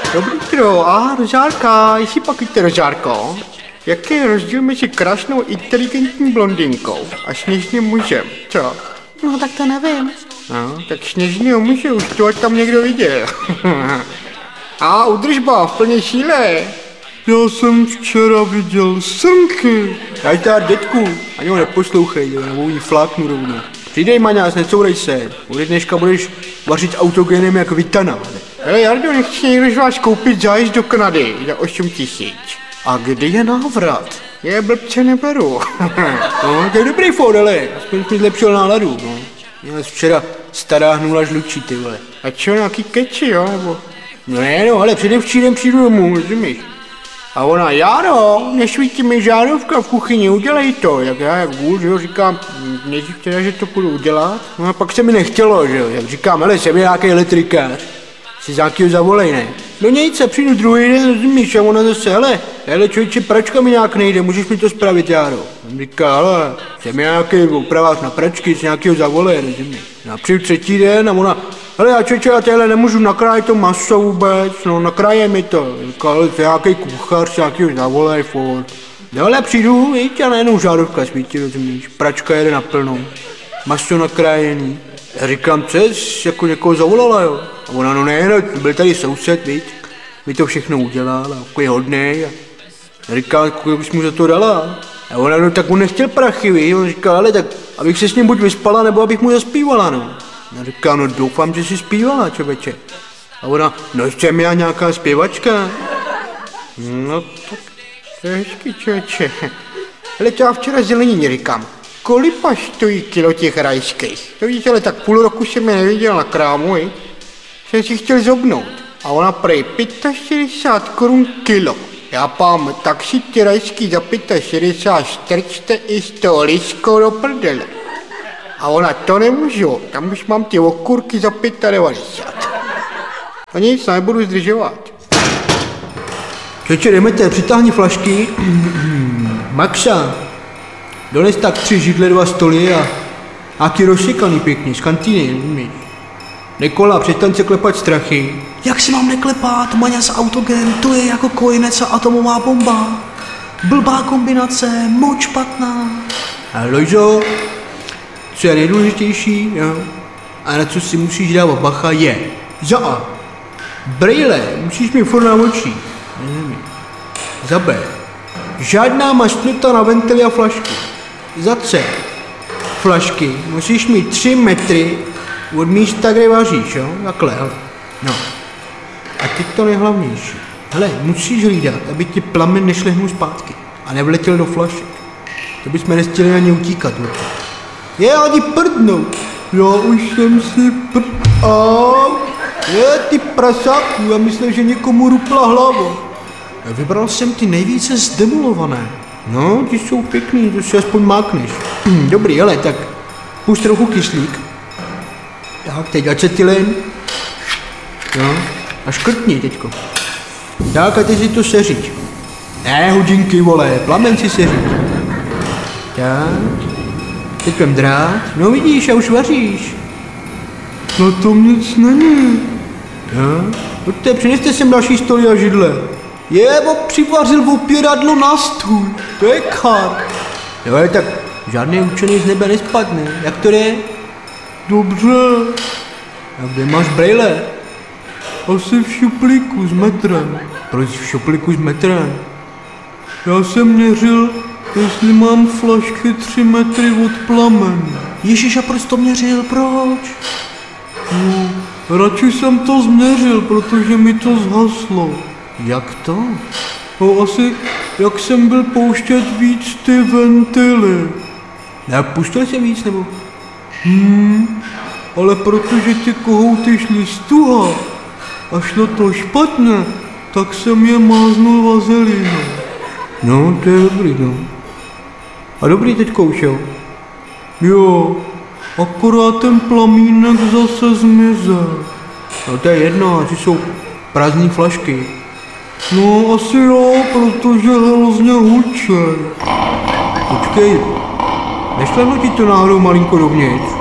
Dobrý tro, do žárka, jestli pak víte žárko. Jaký je rozdíl mezi krásnou inteligentní blondinkou a sněžným mužem, co? No tak to nevím. No, tak sněžného muže už to tam někdo viděl. A udržba v plné síle. Já jsem včera viděl srnky. Nazdar, dětku, ani ho neposlouchej, nebo jí fláknu rovnou. Přidej, Maňás, necourej se. Ode dneška budeš vařit autogenem jak Vitana. Hele, Jardo, nechci někdo z vás koupit zájezd do Kanady za 8 000. A kdy je návrat? Je blbce neberu. No, to je dobrý fór, ale aspoň mi zlepšil náladu, no. Měl včera stará hnula žlučí, ty vole. A čo, nějaký keči, jo, nebo? No ne, no, ale předevčírem přijdu domů, rozumíš? A ona, Járo, nesvítí mi žárovka v kuchyni, udělej to. Jak já, jak vůl, že jo, říkám, nejdřív teda, že to půjdu udělat. No a pak se mi nechtělo, že jo, jak říkám, hele, jsem nějaký elektrikář. Si za nějakýho zavolej, ne? No nic, přijdu druhý den, rozumíš, a ona zase, hele, člověče, pračka mi nějak nejde, můžeš mi to spravit, Járo? On říká, hele, jsem nějaký opravář na pračky, si nějakýho zavolej, rozumíš? Já přijdu třetí den a ona, hele, já člověče, já téhle nemůžu nakrájet to maso vůbec, no nakráje mi to. Říká, ale to je nějaký kuchař, nějakýho zavolej, furt. No ale přijdu, víš, a najednou žárovka svítí, rozumíš, pračka jede naplno, maso nakrájený. Já říkám, co jsi jako někoho zavolala, jo? A ona, no ne, no, byl tady soused, víc, mi to všechno udělal, a jako je hodnej. A já říkám, kolik bys mu za to dala? A ona, no tak on nechtěl prachy, víš, on říká, ale tak, abych se s ním buď vyspala, nebo abych mu zaspívala, no. Já říkám, no doufám, že jsi zpívala, člověče. A ona, no jsem já nějaká zpěvačka. No tak, to je hezký, člověče. Ale to já včera zelenině říkám. Kolipa stojí kilo těch rajských? To víš, ale tak půl roku jsem je neviděl na krámu, jsem si chtěl zobnout. A ona prej 65 korun kilo. Já pám, tak si ty rajský za 65 strčte i s tou liskou do prdele. A ona, to nemůžu, tam už mám ty okurky za 95. A nic, nebudu zdržovat. Čeče, jdeme, přitáhni flašky. Maxa. Dones tak 3 židle, 2 stoly a nějaký rozsekaný pěkný, z kantýny, umíš. Nikola, přestaň se klepat strachy. Jak si mám neklepat, Maňas autogen, to je jako kojenec a atomová bomba. Blbá kombinace, moc špatná. A Lojzo, co je nejdůležitější, jo? A na co si musíš dávat bacha je za A. Brejle, musíš mít furt na očích. Za B. Žádná mašnuta na ventily a flašky. Za C. Flašky musíš mít 3 metry od místa, kde vaříš, jo? Takhle, hele. No. A teď to nejhlavnější. Hele, musíš hlídat, aby ti plamen nešlehnul zpátky a nevletěl do flašek. To bychom nestihli ani utíkat, jo? Je, ani prdnout. Já už jsem si Je, ty prasáku, já myslím, že někomu rupla hlava. Vybral jsem ty nejvíce zdemolované. No, ty jsou pěkný, to si aspoň mákneš. Dobrý, ale tak pust trochu kyslík. Tak, teď acetylen. No, a škrtni teďko. Tak, a teď si to seřiď. Ne, hodinky, vole, plamen si seřiď. Tak, teď vem drát. No vidíš, a už vaříš. Na tom nic není. No, pojďte, přineste sem další stoly a židle. Jebo, přivařil opěradlo na stůl, to je kar. Jo, tak žádný učený z nebe nespadne, jak to je? Dobře. A kde máš brejle? Asi v šuplíku s metrem. Proč v šuplíku s metrem? Já jsem měřil, jestli mám flašky 3 metry od plamen. Ježíš, a proč to měřil, proč? No, radši jsem to změřil, protože mi to zhaslo. Jak to? No asi, jak jsem byl pouštět víc ty ventily. Já pustil jsem víc, nebo? Ale protože ty kohouty šly stuha a šlo to špatně, tak jsem je máznul vazelínou. No, to je dobrý, no. A dobrý teďko už, jo? Jo, akorát ten plamínek zase zmizel. No to je jedno, asi jsou prázdný flašky. No asi jo, protože hrozně hučej. Počkej, nešlehlo ti to náhodou malinko dovnitř?